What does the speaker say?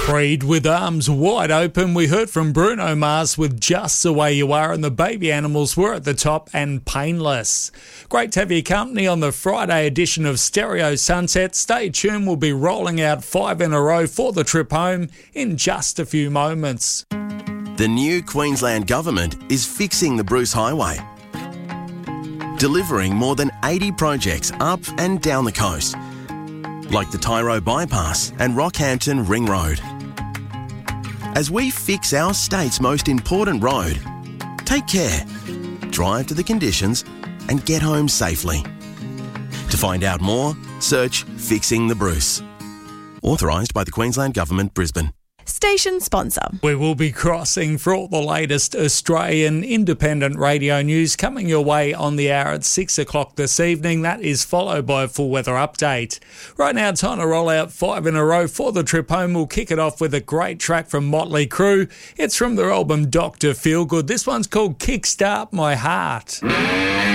Freed with arms wide open, we heard from Bruno Mars with Just the Way You Are, and the Baby Animals were at the top and Painless. Great to have your company on the Friday edition of Stereo Sunset. Stay tuned, we'll be rolling out 5 in a row for the trip home in just a few moments. The new Queensland Government is fixing the Bruce Highway, delivering more than 80 projects up and down the coast, like the Tyro Bypass and Rockhampton Ring Road. As we fix our state's most important road, take care, drive to the conditions and get home safely. To find out more, search Fixing the Bruce. Authorised by the Queensland Government, Brisbane. Station sponsor. We will be crossing for all the latest Australian independent radio news coming your way on the hour at 6 o'clock this evening. That is followed by a full weather update. Right now, time to roll out 5 in a row for the trip home. We'll kick it off with a great track from Motley Crue. It's from their album Dr. Feelgood. This one's called Kickstart My Heart.